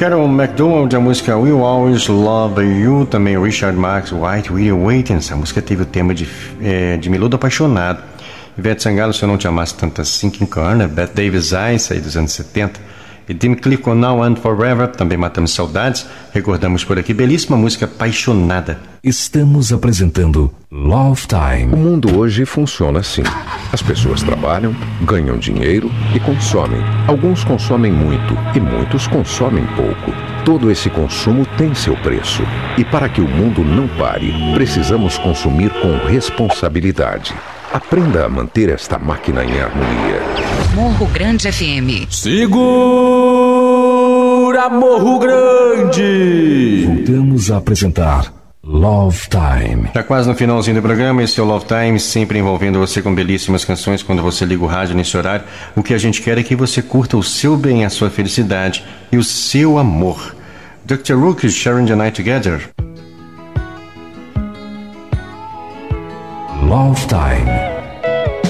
Carol McDonald, a música Will Always Love You, também Richard Marx, White Will Waiting. Essa música teve o tema de Menudo Apaixonado. Ivete Sangalo, Se Eu Não Te Amasse Tanto Assim, King Corner, Bette Davis, Eyes, aí dos anos 70. E Tim Cliff com Now and Forever, também Matamos Saudades. Recordamos por aqui, belíssima música, Apaixonada. Estamos apresentando Love Time. O mundo hoje funciona assim. As pessoas trabalham, ganham dinheiro e consomem. Alguns consomem muito e muitos consomem pouco. Todo esse consumo tem seu preço. E para que o mundo não pare, precisamos consumir com responsabilidade. Aprenda a manter esta máquina em harmonia. Morro Grande FM. Segura Morro Grande! Voltamos a apresentar Love Time. Já quase no finalzinho do programa, esse é o Love Time, sempre envolvendo você com belíssimas canções quando você liga o rádio nesse horário. O que a gente quer é que você curta o seu bem, a sua felicidade e o seu amor. Dr. Rook, Sharing the Night Together. Love Time.